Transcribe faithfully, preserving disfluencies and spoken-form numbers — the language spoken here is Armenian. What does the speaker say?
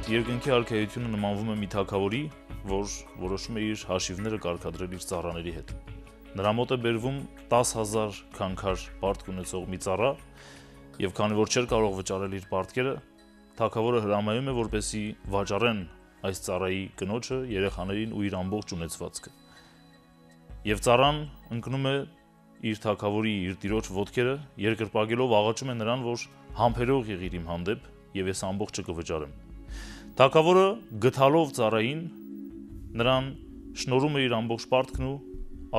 Երկնքի արքայությունը նմանվում է մի թագավորի, որ որոշում է իր հաշիվները կարգադրել իր ծառաների հետ։ Նրա մոտ է բերվում տասը հազար քանքար պարտք ունեցող մի ծառա, եւ քանի որ չէր կարող վճարել իր պարտքերը, թագավորը հրամայում է, որպեսզի վաճառեն այս ծառայի կնոջը, երեխաներին ու իր ամբողջ ունեցվածքը։ Եվ ծառան ընկնում է իր թագավորի, իր տիրոջ ոտքերը, երկրպագելով աղաչում է նրան, որ համբերող եղիր իմ հանդեպ, եւ ես ամբողջը կվճարեմ։ Թագավորը գթալով ծառային նրան շնորհում է իր ամբողջ պարտքն ու